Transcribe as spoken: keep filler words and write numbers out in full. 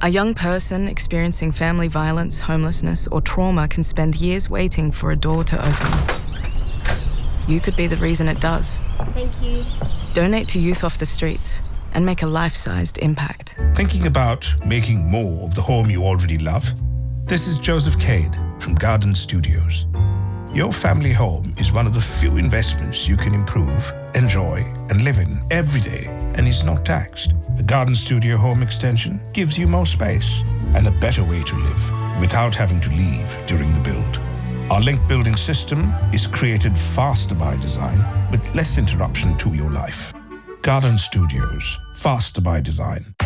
A young person experiencing family violence, homelessness, or trauma can spend years waiting for a door to open. You could be the reason it does. Thank you. Donate to Youth Off the Streets and make a life-sized impact. Thinking about making more of the home you already love? This is Joseph Cade from Garden Studios. Your family home is one of the few investments you can improve, enjoy, and live in every day, and is not taxed. A Garden Studio home extension gives you more space and a better way to live without having to leave during the build. Our link building system is created faster by design with less interruption to your life. Garden Studios, faster by design.